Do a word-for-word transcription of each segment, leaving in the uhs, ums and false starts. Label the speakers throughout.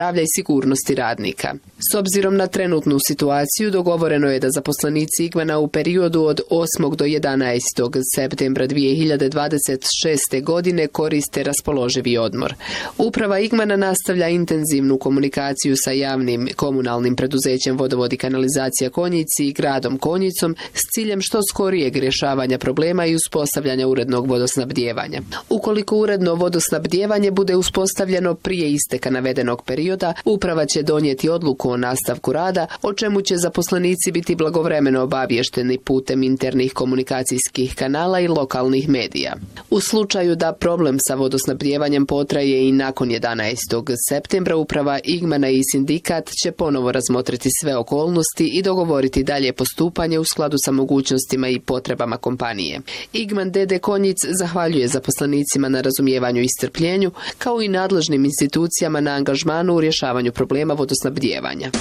Speaker 1: zdravlja i sigurnosti radnika. S obzirom na trenutnu situaciju, dogovoreno je da zaposlenici Igmana u periodu od osmog do jedanaestog septembra dvije hiljade dvadeset šeste. godine koriste raspoloživi odmor. Uprava Igmana nastavlja intenzivnu komunikaciju sa javnim komunalnim preduzećem Vodovod i kanalizacija Konjici i gradom Konjicom s ciljem što skorijeg rješavanja problema i uspostavljanja urednog vodosnabdijevanja. Ukoliko uredno vodosnabdijevanje bude uspostavljeno prije isteka navedenog perioda, uprava će donijeti odluku o nastavku rada, o čemu će zaposlenici biti blagovremeno obavješteni putem internih komunikacijskih kanala i lokalnih medija. U slučaju da problem sa vodosnabdijevanjem potraje i nakon jedanaestog septembra, uprava Igmana i sindikat će ponovo razmotriti sve okolnosti i dogovoriti dalje postupanje u skladu sa mogućnostima i potrebama kompanije. Igman D D Konjic zahvaljuje zaposlenicima na razumijevanju i strpljenju, kao i nadležnim institucijama na angažmanu u rješavanju problema vodosnabdijevanja.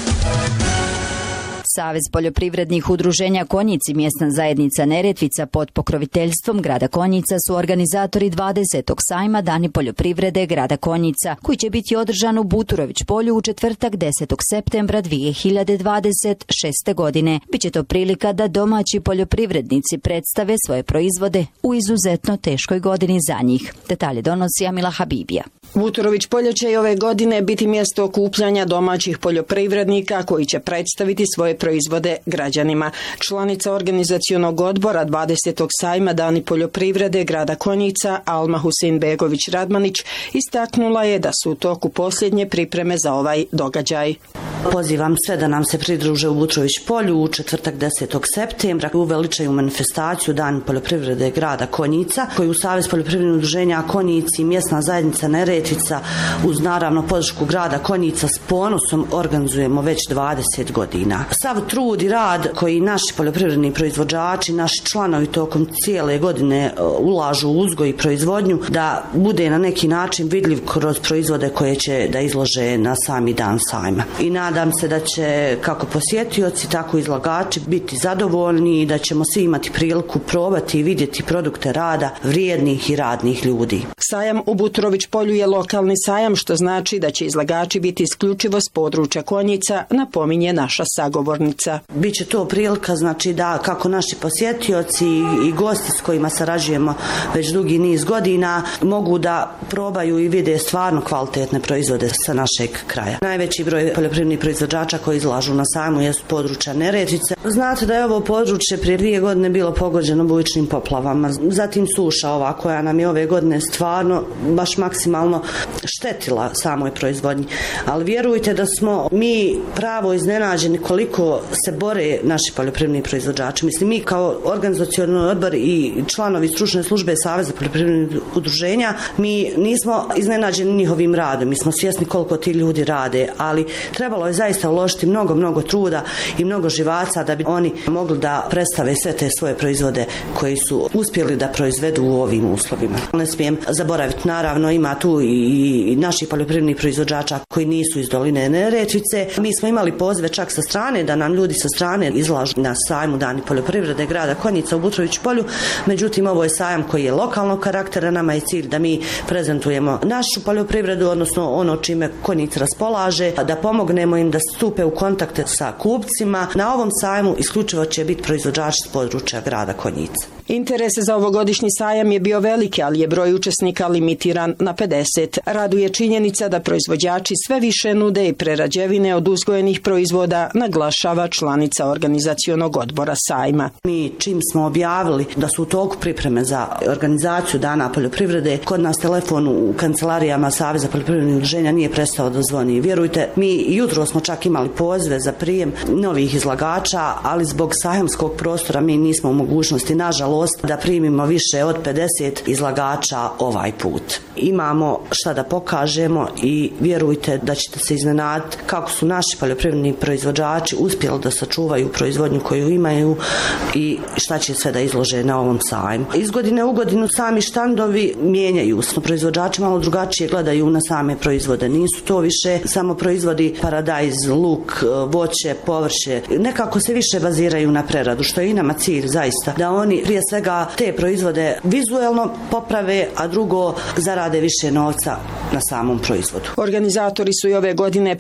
Speaker 2: Savez poljoprivrednih udruženja Konjic i mjesna zajednica Neretvica pod pokroviteljstvom grada Konjica su organizatori dvadesetog sajma Dani poljoprivrede grada Konjica, koji će biti održan u Buturović polju u četvrtak desetog septembra dvije hiljade dvadeset šeste. godine. Biće to prilika da domaći poljoprivrednici predstave svoje proizvode u izuzetno teškoj godini za njih. Detalje donosi Amila Habibija.
Speaker 3: Buturović polje će i ove godine biti mjesto okupljanja domaćih poljoprivrednika koji će predstaviti svoje proizvode građanima. Članica organizacionog odbora dvadesetog sajma Dani poljoprivrede grada Konjica Alma Husein-Begović Radmanić istaknula je da su u toku posljednje pripreme za ovaj događaj.
Speaker 4: Pozivam sve da nam se pridruže u Buturović polju u četvrtak desetog septembra. Uveličaju manifestaciju Dan poljoprivrede grada Konjica, koju Savez poljoprivrednih udruženja Konjici i mjesna zajednica Neretvica uz naravno podršku grada Konjica s ponosom organizujemo već dvadeset godina. Sav trud i rad koji naši poljoprivredni proizvođači, naši članovi tokom cijele godine ulažu u uzgoj i proizvodnju, da bude na neki način vidljiv kroz proizvode koje će da izlože na sami dan sajma. I nadam se da će kako posjetioci, tako i izlagači biti zadovoljni i da ćemo svi imati priliku probati i vidjeti produkte rada vrijednih i radnih ljudi.
Speaker 3: Sajam u Buturović polju je lokalni sajam, što znači da će izlagači biti isključivo s područja Konjica, napominje naša sagovornica.
Speaker 4: Biće to prilika, znači da kako naši posjetioci i gosti s kojima sarađujemo već dugi niz godina mogu da probaju i vide stvarno kvalitetne proizvode sa našeg kraja. Najveći broj poljoprivrednih proizvođača koji izlažu na sajmu jesu područja Neretvice. Znate da je ovo područje prije dvije godine bilo pogođeno bujičnim poplavama. Zatim suša ova koja nam je ove godine stvarno baš maksimalno štetila samoj proizvodnji. Ali vjerujte da smo mi pravo iznenađeni koliko se bore naši poljoprivredni proizvođači. Mislim, mi kao organizacioni odbor i članovi stručne službe Saveza poljoprivrednih udruženja, mi nismo iznenađeni njihovim radom. Mi smo svjesni koliko ti ljudi rade, ali trebalo je zaista uložiti mnogo, mnogo truda i mnogo živaca da bi oni mogli da predstave sve te svoje proizvode koji su uspjeli da proizvedu u ovim uslovima. Ne smijem zaboraviti, naravno, ima tu i naših poljoprivrednih proizvođača koji nisu iz doline Neretvice. Mi smo imali pozive čak sa strane da nam ljudi sa strane izlažu na sajmu Dani poljoprivrede grada Konjica u Buturović polju. Međutim, ovo je sajam koji je lokalnog karaktera. Nama je cilj da mi prezentujemo našu poljoprivredu, odnosno ono čime Konjica raspolaže, da pomognemo im da stupe u kontakte sa kupcima. Na ovom sajmu isključivo će biti proizvođači s područja grada Konjica.
Speaker 3: Interes za ovogodišnji sajam je bio veliki, ali je broj učesnika limitiran na pedeset. Raduje činjenica da proizvođači sve više nude i prerađevine od uzgojenih proizvoda, naglašava članica organizacionog odbora sajma.
Speaker 4: Mi čim smo objavili da su u toku pripreme za organizaciju Dana poljoprivrede, kod nas telefon u kancelarijama Saveza poljoprivrednih udruženja nije prestao da zvoni. Vjerujte, mi jutro smo čak imali pozive za prijem novih izlagača, ali zbog sajamskog prostora mi nismo u mogućnosti, nažalost, da primimo više od pedeset izlagača ovaj put. Imamo šta da pokažemo i vjerujte da ćete se iznenaditi kako su naši poljoprivredni proizvođači uspjeli da sačuvaju proizvodnju koju imaju i šta će sve da izlože na ovom sajmu. Iz godine u godinu sami štandovi mijenjaju, proizvođači malo drugačije gledaju na same proizvode. Nisu to više samo proizvodi paradajza paradajz, luk, voće, povrće. Nekako se više baziraju na preradu, što je i nama cilj zaista. Da oni prije svega te proizvode vizuelno poprave, a drugo zarade više novca na samom proizvodu.
Speaker 3: Organizatori su i ove godine